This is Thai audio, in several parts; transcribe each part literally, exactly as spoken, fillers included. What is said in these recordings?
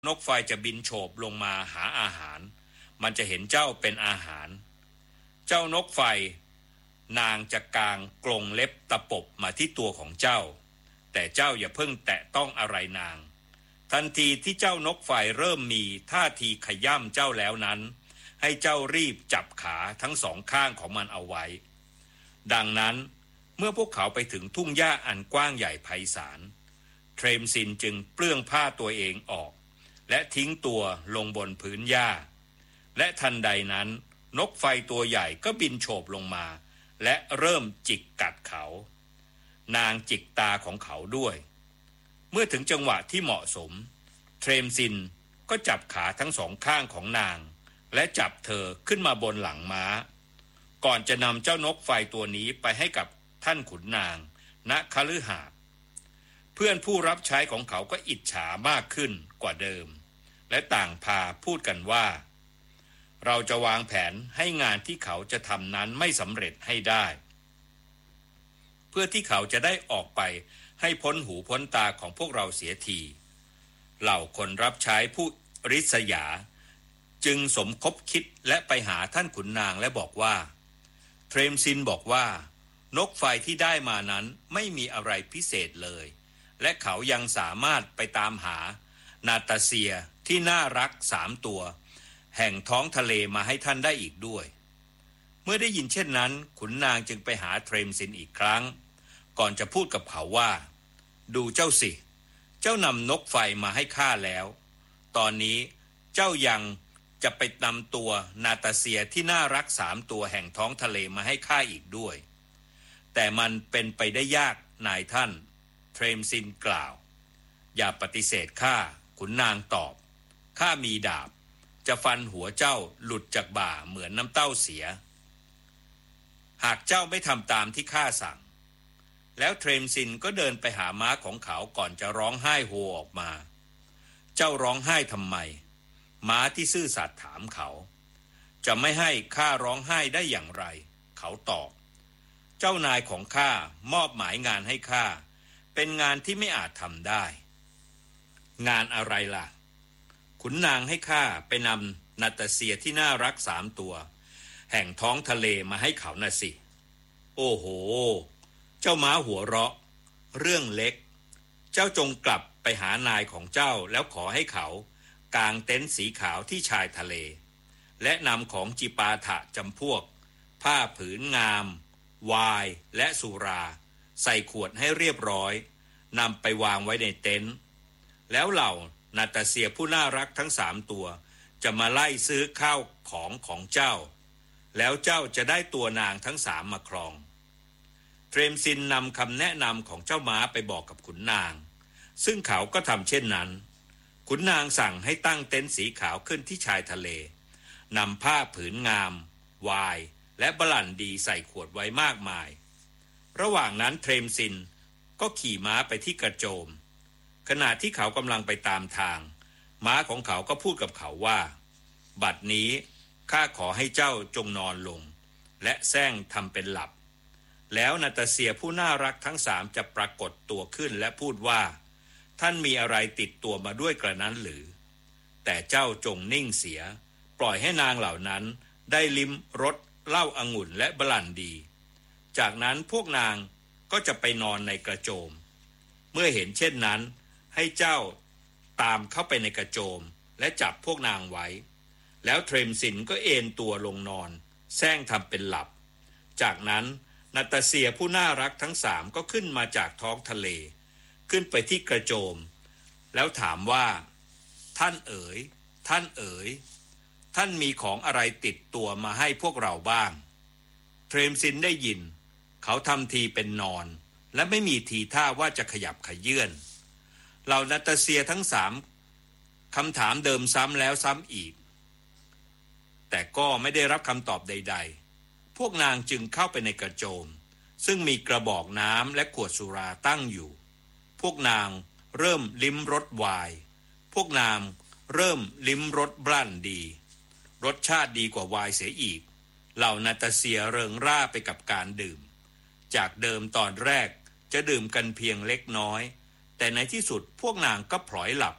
นกไฟจะบินโฉบลงมาหาอาหารมันจะเห็นเจ้าเป็นอาหารเจ้านกไฟนางจะกางกรงเล็บตะปบมาที่ตัวของเจ้าแต่เจ้าอย่าเพิ่งแตะต้องอะไรนางทันทีที่เจ้านกไฟเริ่มมีท่าทีขย่ำเจ้าแล้วนั้นให้เจ้ารีบจับขาทั้งสองข้างของมันเอาไว้ดังนั้นเมื่อพวกเขาไปถึงทุ่งหญ้าอันกว้างใหญ่ไพศาลเทรมซินจึงเปลื้องผ้าตัวเองออกและทิ้งตัวลงบนพื้นหญ้าและทันใดนั้นนกไฟตัวใหญ่ก็บินโฉบลงมาและเริ่มจิกกัดเขานางจิกตาของเขาด้วยเมื่อถึงจังหวะที่เหมาะสมเทรมซินก็จับขาทั้งสองข้างของนางและจับเธอขึ้นมาบนหลังม้าก่อนจะนำเจ้านกไฟตัวนี้ไปให้กับท่านขุนนางณคฤหาสน์เพื่อนผู้รับใช้ของเขาก็อิจฉามากขึ้นกว่าเดิมและต่างพาพูดกันว่าเราจะวางแผนให้งานที่เขาจะทำนั้นไม่สำเร็จให้ได้เพื่อที่เขาจะได้ออกไปให้พ้นหูพ้นตาของพวกเราเสียทีเหล่าคนรับใช้ผู้ริษยาจึงสมคบคิดและไปหาท่านขุนนางและบอกว่าเทรมซินบอกว่านกไฟที่ได้มานั้นไม่มีอะไรพิเศษเลยและเขายังสามารถไปตามหานาตาเซียที่น่ารักสามตัวแห่งท้องทะเลมาให้ท่านได้อีกด้วยเมื่อได้ยินเช่นนั้นขุนนางจึงไปหาเทรมซินอีกครั้งก่อนจะพูดกับเขาว่าดูเจ้าสิเจ้านำนกไฟมาให้ข้าแล้วตอนนี้เจ้ายังจะไปนำตัวนาตาเซียที่น่ารักสามตัวแห่งท้องทะเลมาให้ข้าอีกด้วยแต่มันเป็นไปได้ยากนายท่านเทรมซินกล่าวอย่าปฏิเสธข้าขุนนางตอบข้ามีดาบจะฟันหัวเจ้าหลุดจากบ่าเหมือนน้ำเต้าเสียหากเจ้าไม่ทำตามที่ข้าสั่งแล้วเทรมซินก็เดินไปหาม้าของเขาก่อนจะร้องไห้โฮออกมาเจ้าร้องไห้ทำไมม้าที่ซื่อสัตย์ถามเขาจะไม่ให้ข้าร้องไห้ได้อย่างไรเขาตอบเจ้านายของข้ามอบหมายงานให้ข้าเป็นงานที่ไม่อาจทำได้งานอะไรล่ะขุนนางให้ข้าไปนำนาตาเซียที่น่ารักสามตัวแห่งท้องทะเลมาให้เขาน่ะสิโอ้โหเจ้าม้าหัวเราะเรื่องเล็กเจ้าจงกลับไปหานายของเจ้าแล้วขอให้เขากางเต็นท์สีขาวที่ชายทะเลและนำของจิปาถะจำพวกผ้าผืนงามไวน์และสุราใส่ขวดให้เรียบร้อยนำไปวางไว้ในเต็นท์แล้วเหล่านาตาเซียผู้น่ารักทั้งสามตัวจะมาไล่ซื้อข้าวของของเจ้าแล้วเจ้าจะได้ตัวนางทั้งสามมาครองเทรมซินนำคำแนะนำของเจ้าม้าไปบอกกับขุนนางซึ่งเขาก็ทำเช่นนั้นขุนนางสั่งให้ตั้งเต็นท์สีขาวขึ้นที่ชายทะเลนำผ้าผืนงามไวน์และบรันดีใส่ขวดไว้มากมายระหว่างนั้นเทรมซินก็ขี่ม้าไปที่กระโจมขณะที่เขากำลังไปตามทางม้าของเขาก็พูดกับเขาว่าบัดนี้ข้าขอให้เจ้าจงนอนลงและแซงทำเป็นหลับแล้วนาตาเซียผู้น่ารักทั้งสามจะปรากฏตัวขึ้นและพูดว่าท่านมีอะไรติดตัวมาด้วยกระนั้นหรือแต่เจ้าจงนิ่งเสียปล่อยให้นางเหล่านั้นได้ลิ้มรสเหล้าองุ่นและบรันดีจากนั้นพวกนางก็จะไปนอนในกระโจมเมื่อเห็นเช่นนั้นให้เจ้าตามเข้าไปในกระโจมและจับพวกนางไว้แล้วเทรมซินก็เอนตัวลงนอนแซงทำเป็นหลับจากนั้นนาตาเซียผู้น่ารักทั้งสามก็ขึ้นมาจากท้องทะเลขึ้นไปที่กระโจมแล้วถามว่าท่านเอ๋ยท่านเอ๋ยท่านมีของอะไรติดตัวมาให้พวกเราบ้างเทรมซินได้ยินเขาทำทีเป็นนอนและไม่มีทีท่าว่าจะขยับขยื่นเหล่านาตาเซียทั้งสามคำถามเดิมซ้ำแล้วซ้ำอีกแต่ก็ไม่ได้รับคำตอบใดๆพวกนางจึงเข้าไปในกระโจมซึ่งมีกระบอกน้ำและขวดสุราตั้งอยู่พวกนางเริ่มลิ้มรสไวน์พวกนางเริ่มลิ้มรสบรันดีรสชาติดีกว่าไวน์เสียอีกเหล่านาตาเซียเริงร่าไปกับการดื่มจากเดิมตอนแรกจะดื่มกันเพียงเล็กน้อยแต่ในที่สุดพวกนางก็พลอยหลับ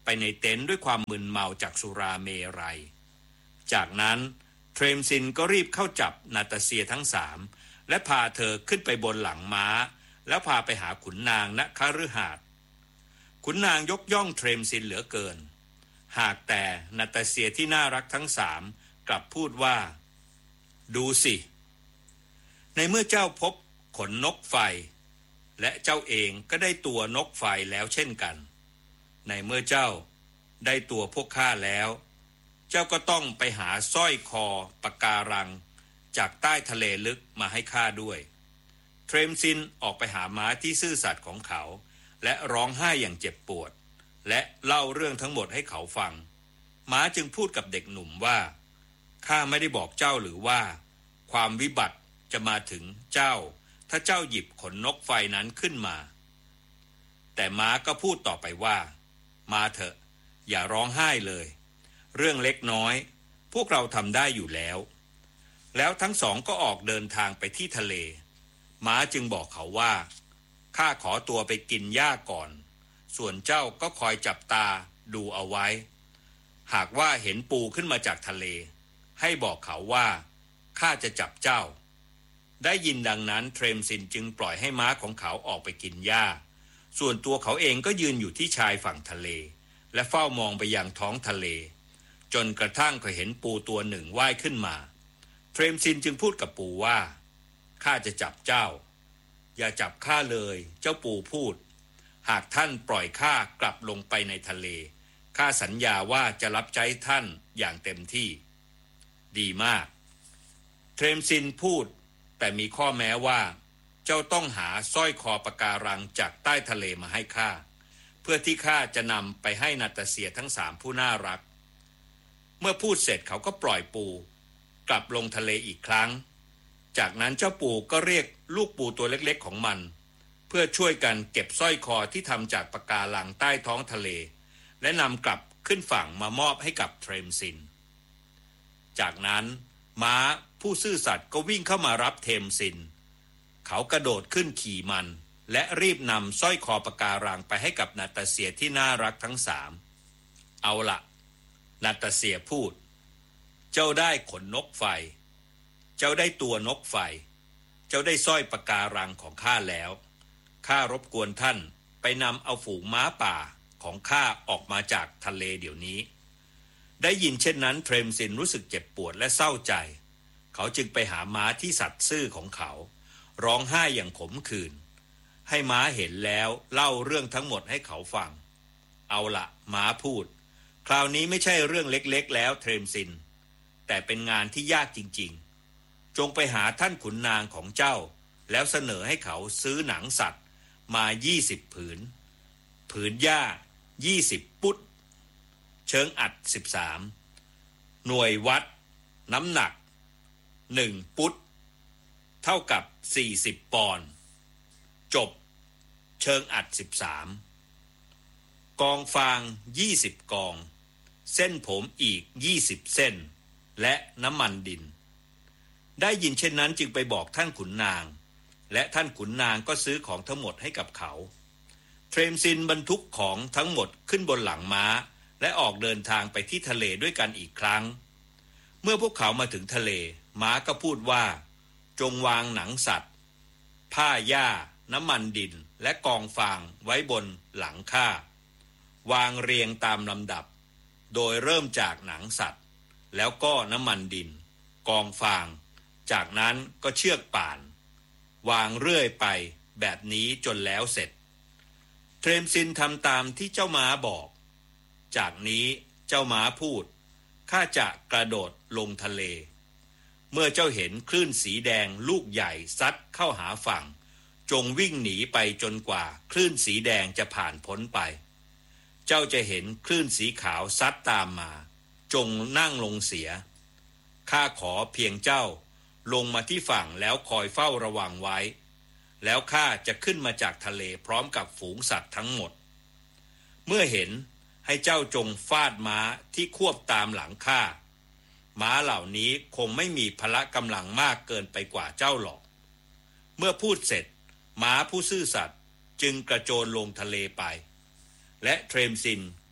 ไปในเต็นท์ด้วยความมึนเมาจากสุราเมรัยจากนั้นเทรมซินก็รีบเข้าจับนาตาเซียทั้งสามและพาเธอขึ้นไปบนหลังม้าแล้วพาไปหาขุนนางณคฤหาสน์ขุนนางยกย่องเทรมซินเหลือเกินหากแต่นาตาเซียที่น่ารักทั้งสามกลับพูดว่าดูสิในเมื่อเจ้าพบขนนกไฟและเจ้าเองก็ได้ตัวนกไฟแล้วเช่นกันในเมื่อเจ้าได้ตัวพวกข้าแล้วเจ้าก็ต้องไปหาสร้อยคอปะการังจากใต้ทะเลลึกมาให้ข้าด้วยเทรมซินออกไปหาม้าที่ซื่อสัตย์ของเขาและร้องไห้อย่างเจ็บปวดและเล่าเรื่องทั้งหมดให้เขาฟังม้าจึงพูดกับเด็กหนุ่มว่าข้าไม่ได้บอกเจ้าหรือว่าความวิบัติจะมาถึงเจ้าถ้าเจ้าหยิบขนนกไฟนั้นขึ้นมาแต่ม้าก็พูดต่อไปว่ามาเถอะอย่าร้องไห้เลยเรื่องเล็กน้อยพวกเราทำได้อยู่แล้วแล้วทั้งสองก็ออกเดินทางไปที่ทะเลม้าจึงบอกเขาว่าข้าขอตัวไปกินหญ้าก่อนส่วนเจ้าก็คอยจับตาดูเอาไว้หากว่าเห็นปูขึ้นมาจากทะเลให้บอกเขาว่าข้าจะจับเจ้าได้ยินดังนั้นเทรมซินจึงปล่อยให้ม้าของเขาออกไปกินหญ้าส่วนตัวเขาเองก็ยืนอยู่ที่ชายฝั่งทะเลและเฝ้ามองไปยังท้องทะเลจนกระทั่งเขาเห็นปูตัวหนึ่งว่ายขึ้นมาเทรมซินจึงพูดกับปูว่าข้าจะจับเจ้าอย่าจับข้าเลยเจ้าปูพูดหากท่านปล่อยข้ากลับลงไปในทะเลข้าสัญญาว่าจะรับใช้ท่านอย่างเต็มที่ดีมากเทรมซินพูดแต่มีข้อแม้ว่าเจ้าต้องหาสร้อยคอปะการังจากใต้ทะเลมาให้ข้าเพื่อที่ข้าจะนำไปให้นาตาเซียทั้งสามผู้น่ารักเมื่อพูดเสร็จเขาก็ปล่อยปูกลับลงทะเลอีกครั้งจากนั้นเจ้าปูก็เรียกลูกปูตัวเล็กๆของมันเพื่อช่วยกันเก็บสร้อยคอที่ทำจากปะการังใต้ท้องทะเลและนำกลับขึ้นฝั่งมามอบให้กับเทรมซินจากนั้นม้าผู้ซื่อสัตย์ก็วิ่งเข้ามารับเทรมซินเขากระโดดขึ้นขี่มันและรีบนำสร้อยคอปะการังไปให้กับนาตาเซียที่น่ารักทั้งสามเอาละนาตาเซียพูดเจ้าได้ขนนกไฟเจ้าได้ตัวนกไฟเจ้าได้สร้อยปะการังของข้าแล้วข้ารบกวนท่านไปนำเอาฝูงม้าป่าของข้าออกมาจากทะเลเดี๋ยวนี้ได้ยินเช่นนั้นเทรมซินรู้สึกเจ็บปวดและเศร้าใจเขาจึงไปหาม้าที่สัตย์ซื่อของเขาร้องไห้อย่างขมขื่นให้ม้าเห็นแล้วเล่าเรื่องทั้งหมดให้เขาฟังเอาละม้าพูดคราวนี้ไม่ใช่เรื่องเล็กๆแล้วเทรมซินแต่เป็นงานที่ยากจริงๆจงไปหาท่านขุนนางของเจ้าแล้วเสนอให้เขาซื้อหนังสัตว์มายี่สิบผืนผืนหญ้ายี่สิบปุ๊ดเชิงอัดสิบสามหน่วยวัดน้ำหนักหนึ่งปุ๊ดเท่ากับสี่สิบปอนด์จบเชิงอัดสิบสามกองฟางยี่สิบกองเส้นผมอีกยี่สิบเส้นและน้ำมันดินได้ยินเช่นนั้นจึงไปบอกท่านขุนนางและท่านขุนนางก็ซื้อของทั้งหมดให้กับเขาเทรมซินบรรทุกของทั้งหมดขึ้นบนหลังม้าและออกเดินทางไปที่ทะเลด้วยกันอีกครั้งเมื่อพวกเขามาถึงทะเลม้าก็พูดว่าจงวางหนังสัตว์ผ้าหญ้าน้ำมันดินและกองฟางไว้บนหลังข้าวางเรียงตามลำดับโดยเริ่มจากหนังสัตว์แล้วก็น้ำมันดินกองฟางจากนั้นก็เชือกป่านวางเรื่อยไปแบบนี้จนแล้วเสร็จเทรมซินทำตามที่เจ้าม้าบอกจากนี้เจ้าม้าพูดข้าจะกระโดดลงทะเลเมื่อเจ้าเห็นคลื่นสีแดงลูกใหญ่ซัดเข้าหาฝั่งจงวิ่งหนีไปจนกว่าคลื่นสีแดงจะผ่านพ้นไปเจ้าจะเห็นคลื่นสีขาวซัดตามมาจงนั่งลงเสียข้าขอเพียงเจ้าลงมาที่ฝั่งแล้วคอยเฝ้าระวังไว้แล้วข้าจะขึ้นมาจากทะเลพร้อมกับฝูงสัตว์ทั้งหมดเมื่อเห็นให้เจ้าจงฟาดม้าที่ควบตามหลังข้าม้าเหล่านี้คงไม่มีพละกำลังมากเกินไปกว่าเจ้าหรอกเมื่อพูดเสร็จม้าผู้ซื่อสัตย์จึงกระโจนลงทะเลไปและเทรมซิน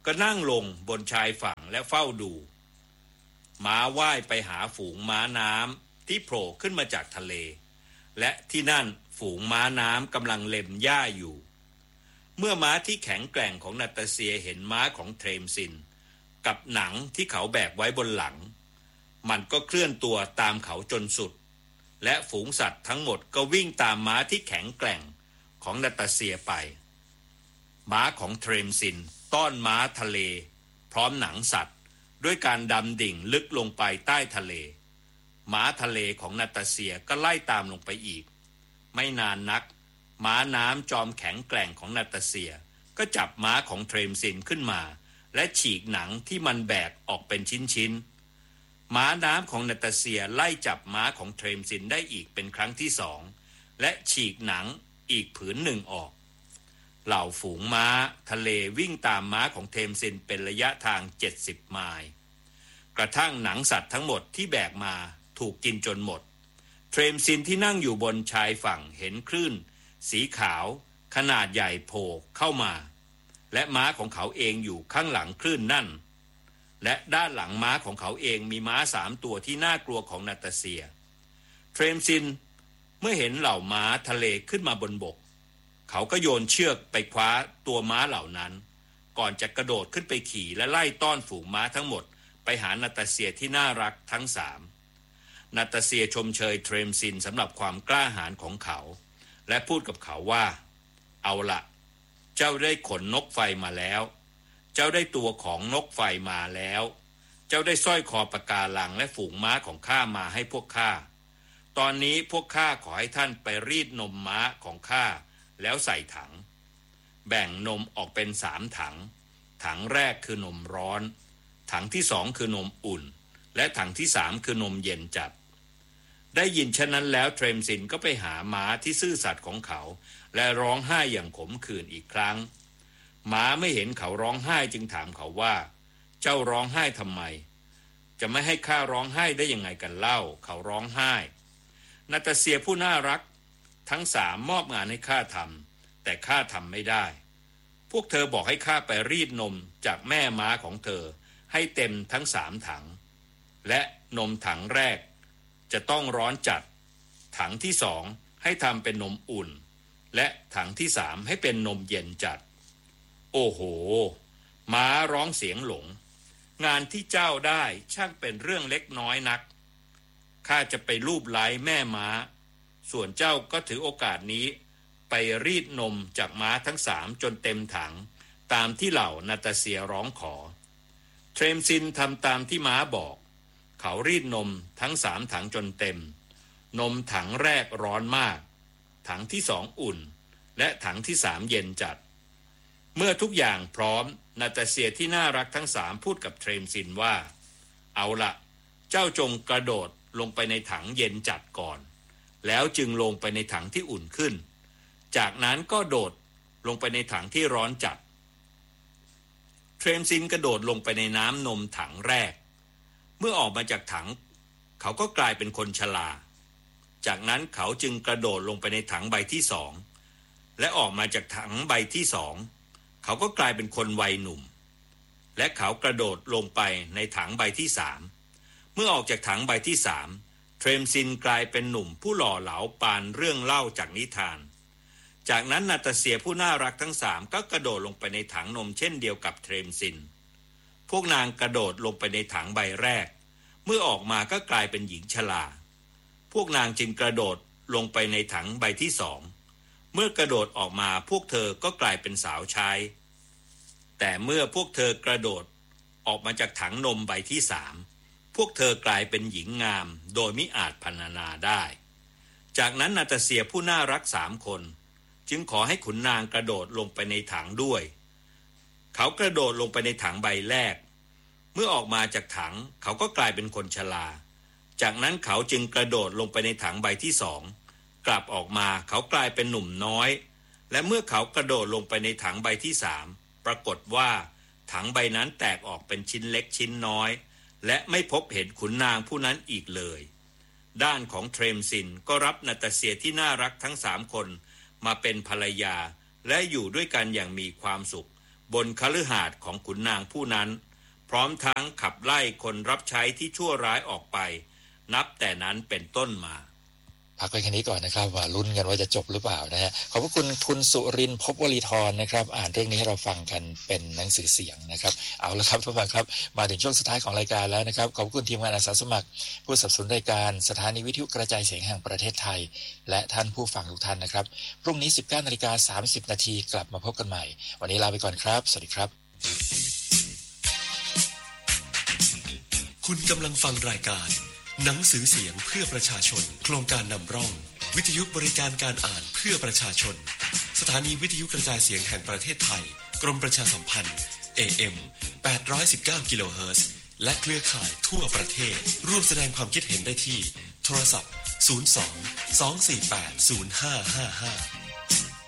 ก็นั่งลงบนชายฝั่งและเฝ้าดูม้าว่ายไปหาฝูงม้าน้ำที่โผล่ขึ้นมาจากทะเลและที่นั่นฝูงม้าน้ำกำลังเล็มหญ้าอยู่เมื่อม้าที่แข็งแกร่งของนาตาเซียเห็นม้าของเทรมซินกับหนังที่เขาแบกไว้บนหลังมันก็เคลื่อนตัวตามเขาจนสุดและฝูงสัตว์ทั้งหมดก็วิ่งตามม้าที่แข็งแกร่งของนาตาเซียไปม้าของเทรมซินต้อนม้าทะเลพร้อมหนังสัตว์ด้วยการดำดิ่งลึกลงไปใต้ทะเลม้าทะเลของนาตาเซียก็ไล่ตามลงไปอีกไม่นานนักม้าน้ำจอมแข็งแกร่งของนาตาเซียก็จับม้าของเทรมซินขึ้นมาและฉีกหนังที่มันแบกออกเป็นชิ้นๆม้าน้ำของนาตาเซียไล่จับม้าของเทรมซินได้อีกเป็นครั้งที่สองและฉีกหนังอีกผืนหนึ่งออกเหล่าฝูงม้าทะเลวิ่งตามม้าของเทรมซินเป็นระยะทางเจ็ดสิบไมล์กระทั่งหนังสัตว์ทั้งหมดที่แบกมาถูกกินจนหมดเทรมซินที่นั่งอยู่บนชายฝั่งเห็นคลื่นสีขาวขนาดใหญ่โผล่เข้ามาและม้าของเขาเองอยู่ข้างหลังคลื่นนั่นและด้านหลังม้าของเขาเองมีม้าสามตัวที่น่ากลัวของนาตาเซียเทรมซินเมื่อเห็นเหล่าม้าทะเลขึ้นมาบนบกเขาก็โยนเชือกไปคว้าตัวม้าเหล่านั้นก่อนจะกระโดดขึ้นไปขี่และไล่ต้อนฝูงม้าทั้งหมดไปหานาตาเซียที่น่ารักทั้งสามนาตาเซียชมเชยเทรมซินสำหรับความกล้าหาญของเขาและพูดกับเขาว่าเอาละเจ้าได้ขนนกไฟมาแล้วเจ้าได้ตัวของนกไฟมาแล้วเจ้าได้สร้อยคอปะการังและฝูงม้าของข้ามาให้พวกข้าตอนนี้พวกข้าขอให้ท่านไปรีดนมม้าของข้าแล้วใส่ถังแบ่งนมออกเป็นสามถังถังแรกคือนมร้อนถังที่สองคือนมอุ่นและถังที่สามคือนมเย็นจัดได้ยินเช่นนั้นแล้วเทรมซินก็ไปหาม้าที่ซื่อสัตย์ของเขาและร้องไห้อย่างขมขื่นอีกครั้งม้าไม่เห็นเขาร้องไห้จึงถามเขาว่าเจ้าร้องไห้ทำไมจะไม่ให้ข้าร้องไห้ได้ยังไงกันเล่าเขาร้องไห้นาตาเซียผู้น่ารักทั้งสามมอบงานให้ข้าทำแต่ข้าทำไม่ได้พวกเธอบอกให้ข้าไปรีดนมจากแม่ม้าของเธอให้เต็มทั้งสามถังและนมถังแรกจะต้องร้อนจัดถังที่สองให้ทำเป็นนมอุ่นและถังที่สามให้เป็นนมเย็นจัดโอ้โหม้าร้องเสียงหลงงานที่เจ้าได้ช่างเป็นเรื่องเล็กน้อยนักข้าจะไปลูบไล้แม่ม้าส่วนเจ้าก็ถือโอกาสนี้ไปรีดนมจากม้าทั้งสามจนเต็มถังตามที่เหล่านาตาเซียร้องขอเทรมซินทำตามที่ม้าบอกเขารีดนมทั้งสามถังจนเต็มนมถังแรกร้อนมากถังที่สองอุ่นและถังที่สามเย็นจัดเมื่อทุกอย่างพร้อมนาตาเซียที่น่ารักทั้งสามพูดกับเทรมซินว่าเอาละเจ้าจงกระโดดลงไปในถังเย็นจัดก่อนแล้วจึงลงไปในถังที่อุ่นขึ้นจากนั้นก็โดดลงไปในถังที่ร้อนจัดเทรมซินกระโดดลงไปในน้ำนมถังแรกเมื่อออกมาจากถังเขาก็กลายเป็นคนชราจากนั้นเขาจึงกระโดดลงไปในถังใบที่สองและออกมาจากถังใบที่สองเขาก็กลายเป็นคนวัยหนุ่มและเขากระโดดลงไปในถังใบที่สามเมื่อออกจากถังใบที่สามเทรมซินกลายเป็นหนุ่มผู้หล่อเหลาปานเรื่องเล่าจากนิทานจากนั้นนาตาเซียผู้น่ารักทั้งสามก็กระโดดลงไปในถังนมเช่นเดียวกับเทรมซินพวกนางกระโดดลงไปในถังใบแรกเมื่อออกมาก็กลายเป็นหญิงชราพวกนางจึงกระโดดลงไปในถังใบที่สองเมื่อกระโดดออกมาพวกเธอก็กลายเป็นสาวใช้แต่เมื่อพวกเธอกระโดดออกมาจากถังนมใบที่สามพวกเธอกลายเป็นหญิงงามโดยมิอาจพรรณนาได้จากนั้นนาตาเซียผู้น่ารักสามคนจึงขอให้ขุนนางกระโดดลงไปในถังด้วยเขากระโดดลงไปในถังใบแรกเมื่อออกมาจากถังเขาก็กลายเป็นคนชราจากนั้นเขาจึงกระโดดลงไปในถังใบที่สองกลับออกมาเขากลายเป็นหนุ่มน้อยและเมื่อเขากระโดดลงไปในถังใบที่สามปรากฏว่าถังใบนั้นแตกออกเป็นชิ้นเล็กชิ้นน้อยและไม่พบเห็นขุนนางผู้นั้นอีกเลยด้านของเทรมซินก็รับนาตาเซียที่น่ารักทั้งสามคนมาเป็นภรรยาและอยู่ด้วยกันอย่างมีความสุขบนคฤหาสน์ของขุนนางผู้นั้นพร้อมทั้งขับไล่คนรับใช้ที่ชั่วร้ายออกไปนับแต่นั้นเป็นต้นมาพักไว้แค่นี้ก่อนนะครับว่าลุ้นกันว่าจะจบหรือเปล่านะฮะขอบพระคุณคุณสุรินทร์ภพวลีธรนะครับอ่านเรื่องนี้ให้เราฟังกันเป็นหนังสือเสียงนะครับเอาละครับท่านผู้ฟังครับมาถึงช่วงสุดท้ายของรายการแล้วนะครับขอบคุณทีมงานอาสาสมัครผู้สนับสนุนรายการสถานีวิทยุกระจายเสียงแห่งประเทศไทยและท่านผู้ฟังทุกท่านนะครับพรุ่งนี้ สิบเก้านาฬิกาสามสิบนาที กลับมาพบกันใหม่วันนี้ลาไปก่อนครับสวัสดีครับคุณกำลังฟังรายการหนังสือเสียงเพื่อประชาชนโครงการนำร่องวิทยุบริการการอ่านเพื่อประชาชนสถานีวิทยุกระจายเสียงแห่งประเทศไทยกรมประชาสัมพันธ์ เอ เอ็ม แปดร้อยสิบเก้า กิโลเฮิรตซ์และเครือข่ายทั่วประเทศร่วมแสดงความคิดเห็นได้ที่โทรศัพท์ศูนย์ สอง สอง สี่ แปด ศูนย์ ห้า ห้า ห้า